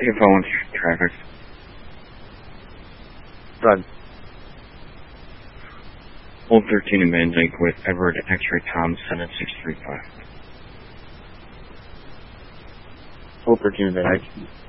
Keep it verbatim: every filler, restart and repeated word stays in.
Take a phone traffic. Run. Hold thirteen in Mandink with Edward X-ray Tom seven six three five. Hold thirteen in Mandink.